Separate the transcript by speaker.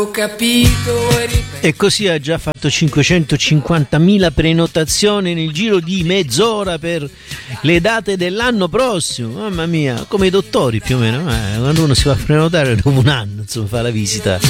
Speaker 1: Ho capito.
Speaker 2: E così ha già fatto 550.000 prenotazioni nel giro di mezz'ora per le date dell'anno prossimo. Mamma mia, come i dottori più o meno. Quando uno si va a prenotare dopo un anno, insomma, fa la visita